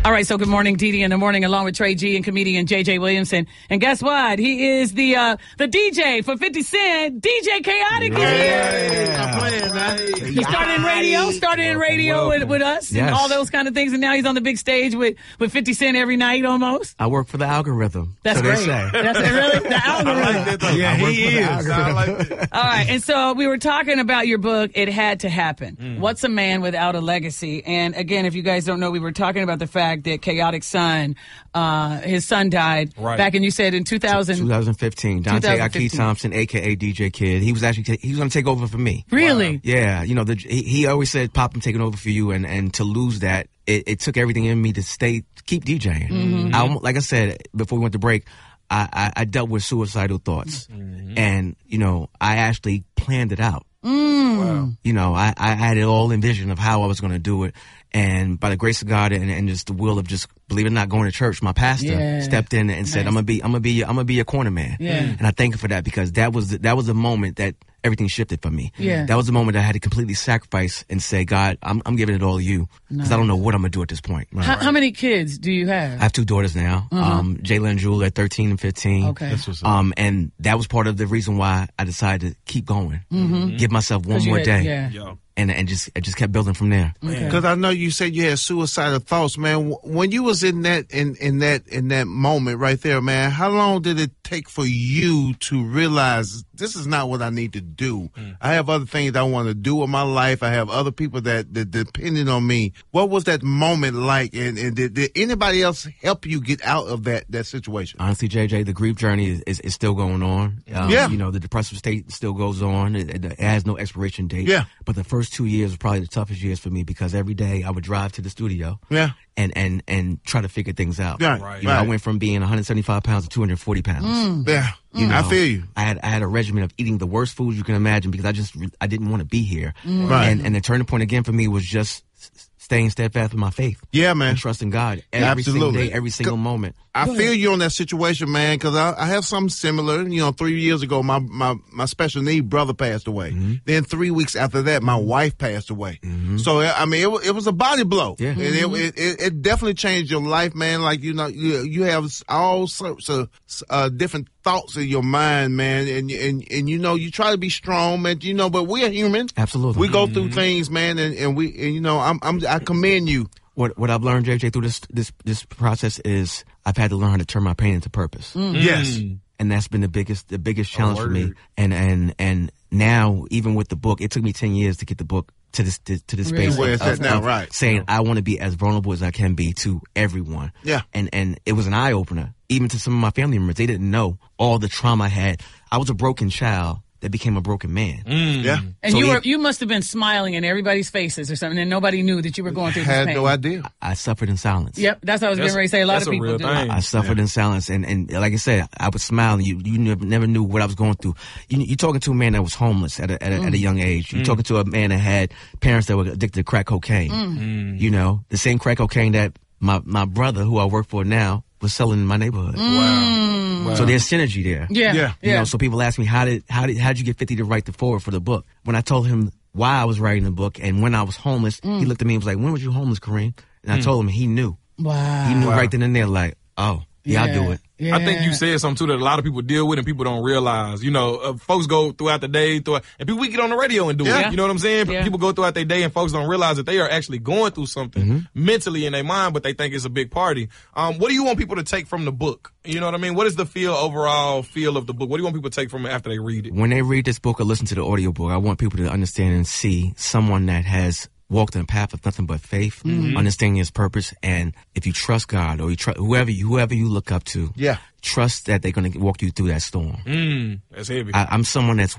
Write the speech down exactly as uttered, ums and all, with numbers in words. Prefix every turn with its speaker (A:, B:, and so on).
A: All right, so good morning, Dee Dee in the morning, along with Trey G and comedian J J Williamson. And guess what? He is the uh, the D J for fifty Cent, D J Chaotic.
B: Yeah, I'm playing, man.
A: He started in radio, started in radio with, with us,
C: Yes.
A: and all those kind of things, and now he's on the big stage with, with fifty Cent every night almost.
C: I work for the algorithm.
A: That's
C: so
A: great.
C: They say.
A: That's really the algorithm.
B: I like that.
C: Yeah,
B: I work
C: he
B: for the
C: is.
B: algorithm. I like that.
A: All right, and so we were talking about your book, It Had to Happen.
B: Mm.
A: What's a Man Without a Legacy? And again, if you guys don't know, we were talking about the fact that Chaotic's son, uh, his son died
B: Right.
A: back, and you said in two thousand.
C: twenty fifteen. Dante
A: twenty
C: Aki
A: fifteen.
C: Thompson, a k a. D J Kid. He was actually, ta- he was going to take over for me.
A: Really?
C: Yeah, you know, the, he, he always said, Pop, I'm taking over for you, and, and to lose that, it, it took everything in me to stay, keep DJing.
A: Mm-hmm.
C: I, almo- like I said, before we went to break, I, I, I dealt with suicidal thoughts.
A: Mm-hmm.
C: And, you know, I actually planned it out.
A: Mm.
B: Wow.
C: You know, I, I had it all envisioned of how I was going to do it. And by the grace of God and, and just the will of just, believe it or not, going to church, my pastor
A: Yeah.
C: stepped in and said,
A: Nice.
C: I'm going to be, I'm going to be, I'm going to be a corner man.
A: Yeah.
C: And I thank him for that, because that was, the, that was the moment that everything shifted for me.
A: Yeah.
C: That was the moment I had to completely sacrifice and say, God, I'm, I'm giving it all to you, because I don't know what I'm going to do at this point.
A: How, how many kids do you have?
C: I have two daughters now, um, Jayla and Jewel at thirteen and fifteen.
A: Okay. That's
B: what's up.
C: Um, and that was part of the reason why I decided to keep going, give myself one
A: 'Cause you
C: more
A: had-
C: day,
A: yeah.
B: Yo.
C: and and just I just kept building from there.
A: Okay.
B: Because I know you said you had suicidal thoughts, man. Wh- When you was in that in, in that in that moment right there, man, how long did it take for you to realize this is not what I need to do? I have other things I want to do with my life. I have other people that that depending on me. What was that moment like? And, and did, did anybody else help you get out of that that situation?
C: Honestly, J J, the grief journey is, is, is still going on. Um,
B: Yeah.
C: You know, the depressive state still goes on. It, it, it has no expiration date.
B: Yeah.
C: But the first two years were probably the toughest years for me, because every day I would drive to the studio.
B: Yeah.
C: And, and, and try to figure things out.
B: Right,
C: You know,
B: right.
C: I went from being one hundred seventy-five pounds to two hundred forty pounds.
B: Yeah.
C: You know,
B: I feel you.
C: I had I had a regimen of eating the worst foods you can imagine, because I just I didn't want to be here.
B: Right.
C: And and the turning point again for me was just s- staying steadfast with my faith.
B: Yeah, man.
C: And trusting God every single
B: Absolutely.
C: day, every single moment.
B: I feel you on that situation, man, because I, I have something similar. You know, three years ago, my, my, my special need brother passed away.
C: Mm-hmm.
B: Then three weeks after that, my wife passed away. So, I mean, it, wa- it was a body blow.
C: Yeah.
B: And it, it, it, it definitely changed your life, man. Like, you know, you, you have all sorts of uh, different thoughts in your mind, man. And, and, and, you know, you try to be strong, man, you know, but we're human.
C: Absolutely.
B: We go through things, man, and, and we, and, you know, I'm, I'm, I commend you.
C: What what I've learned, J J, through this this this process is I've had to learn how to turn my pain into purpose.
B: Yes.
C: And that's been the biggest the biggest challenge for me.
B: word.
C: And and and now, even with the book, it took me ten years to get the book to this to, to this
A: Really?
C: space
B: Where
C: of,
B: it's at
C: of-
B: now,
C: of
B: right.
C: saying I want to be as vulnerable as I can be to everyone.
B: Yeah.
C: And and it was an eye opener, even to some of my family members. They didn't know all the trauma I had. I was a broken child that became a broken man.
B: Yeah.
A: And
C: So
A: you
C: he-
A: were you must have been smiling in everybody's faces or something, and nobody knew that you were going through
B: Had
A: this pain.
B: no idea.
C: I suffered in silence.
A: Yep, that's what I was
D: That's-
A: getting ready to say. A lot
D: that's
A: of
D: a
A: people
D: real
A: do.
D: thing.
C: I suffered in silence, and, and like I said, I would smile, and you you never, never knew what I was going through. You, you're talking to a man that was homeless at a, at a, at a young age. You're talking to a man that had parents that were addicted to crack cocaine. You know, the same crack cocaine that my, my brother, who I work for now, was selling in my neighborhood.
D: Wow. Wow.
C: So there's synergy there.
A: Yeah,
B: Yeah.
C: You know, so people ask me, how did how did how did you get fifty to write the forward for the book? When I told him why I was writing the book and when I was homeless, he looked at me and was like, "When was you homeless, Kareem?" And I told him he knew.
A: Wow.
C: He knew right then and there, like, "Oh, yeah, I'll do it."
A: Yeah.
D: I think you said something too that a lot of people deal with and people don't realize. You know, uh, folks go throughout the day, throughout, and people we get on the radio and do
B: Yeah.
D: it. You know what I'm saying?
A: Yeah.
D: People go throughout their day and folks don't realize that they are actually going through something mentally in their mind, but they think it's a big party. Um, what do you want people to take from the book? You know what I mean? What is the feel, overall feel of the book? What do you want people to take from it after they read it?
C: When they read this book or listen to the audiobook, I want people to understand and see someone that has walked in a path of nothing but faith, understanding his purpose, and if you trust God or you trust whoever you, whoever you look up to,
B: Yeah.
C: trust that they're going to walk you through that storm.
D: Mm, that's heavy.
C: I, I'm someone that's